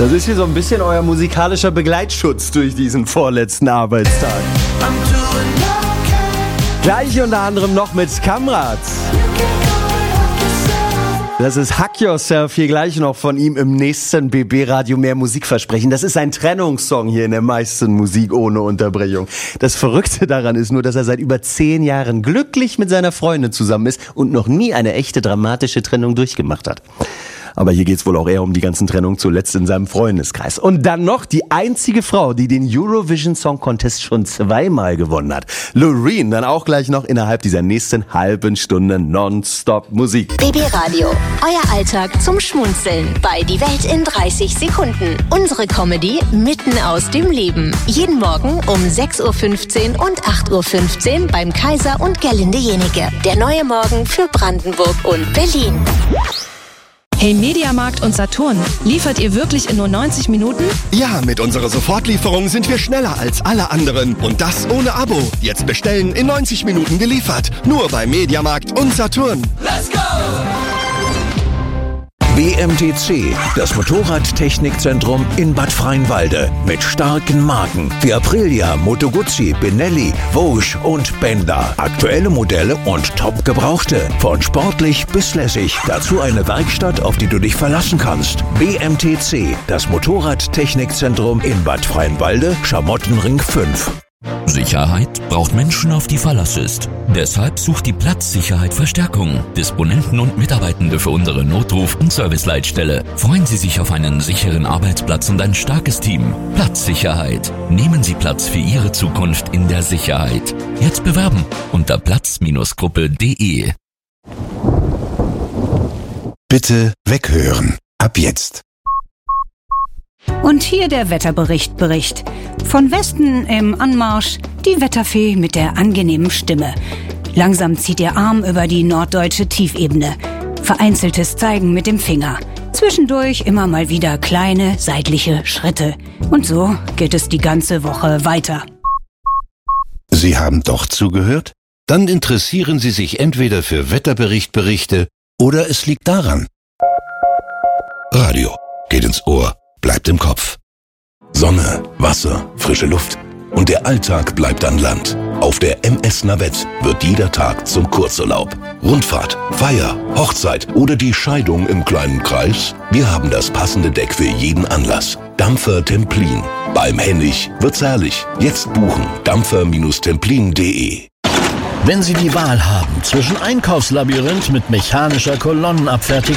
Das ist hier so ein bisschen euer musikalischer Begleitschutz durch diesen vorletzten Arbeitstag. Gleich unter anderem noch mit Kamrat. Das ist Hack Yourself, hier gleich noch von ihm im nächsten BB Radio mehr Musikversprechen. Das ist ein Trennungssong hier in der meisten Musik ohne Unterbrechung. Das Verrückte daran ist nur, dass er seit über 10 Jahren glücklich mit seiner Freundin zusammen ist und noch nie eine echte dramatische Trennung durchgemacht hat. Aber hier geht's wohl auch eher um die ganzen Trennungen zuletzt in seinem Freundeskreis. Und dann noch die einzige Frau, die den Eurovision Song Contest schon 2-mal gewonnen hat. Loreen, dann auch gleich noch innerhalb dieser nächsten halben Stunde Nonstop Musik. BB Radio, euer Alltag zum Schmunzeln bei Die Welt in 30 Sekunden. Unsere Comedy mitten aus dem Leben. Jeden Morgen um 6.15 Uhr und 8.15 Uhr beim Kaiser und Gerlinde Jenike. Der neue Morgen für Brandenburg und Berlin. Hey Mediamarkt und Saturn, liefert ihr wirklich in nur 90 Minuten? Ja, mit unserer Sofortlieferung sind wir schneller als alle anderen. Und das ohne Abo. Jetzt bestellen, in 90 Minuten geliefert. Nur bei Mediamarkt und Saturn. Let's go! BMTC, das Motorradtechnikzentrum in Bad Freienwalde. Mit starken Marken wie Aprilia, Moto Guzzi, Benelli, Vosges und Benda. Aktuelle Modelle und top gebrauchte. Von sportlich bis lässig. Dazu eine Werkstatt, auf die du dich verlassen kannst. BMTC, das Motorradtechnikzentrum in Bad Freienwalde, Schamottenring 5. Sicherheit braucht Menschen, auf die Verlass ist. Deshalb sucht die Platzsicherheit Verstärkung. Disponenten und Mitarbeitende für unsere Notruf- und Serviceleitstelle. Freuen Sie sich auf einen sicheren Arbeitsplatz und ein starkes Team. Platzsicherheit. Nehmen Sie Platz für Ihre Zukunft in der Sicherheit. Jetzt bewerben unter platz-gruppe.de. Bitte weghören. Ab jetzt. Und hier der Wetterbericht. Von Westen im Anmarsch die Wetterfee mit der angenehmen Stimme. Langsam zieht ihr Arm über die norddeutsche Tiefebene. Vereinzeltes Zeigen mit dem Finger. Zwischendurch immer mal wieder kleine seitliche Schritte. Und so geht es die ganze Woche weiter. Sie haben doch zugehört? Dann interessieren Sie sich entweder für Wetterberichte oder es liegt daran. Radio geht ins Ohr, bleibt im Kopf. Sonne, Wasser, frische Luft und der Alltag bleibt an Land. Auf der MS Navette wird jeder Tag zum Kurzurlaub. Rundfahrt, Feier, Hochzeit oder die Scheidung im kleinen Kreis? Wir haben das passende Deck für jeden Anlass. Dampfer Templin. Beim Hennig wird's herrlich. Jetzt buchen. dampfer-templin.de. Wenn Sie die Wahl haben zwischen Einkaufslabyrinth mit mechanischer Kolonnenabfertigung